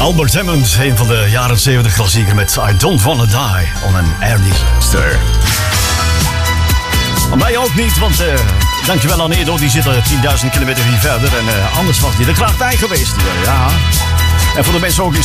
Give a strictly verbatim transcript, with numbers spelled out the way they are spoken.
Albert Hammond, een van de jaren zeventig klassieker met I Don't Wanna Die on an Air Disaster. Maar mij ook niet, want uh, dankjewel aan Edo, die zit er tienduizend kilometer hier verder. En uh, anders was die er graag bij geweest. Ja. En voor de mensen ook in